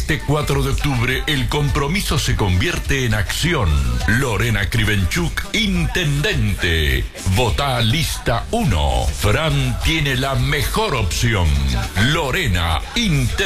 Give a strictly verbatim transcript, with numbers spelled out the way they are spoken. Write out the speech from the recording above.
Este cuatro de octubre el compromiso se convierte en acción. Lorena Krivenchuk, intendente. Votá lista uno. Fran tiene la mejor opción. Lorena, intendente.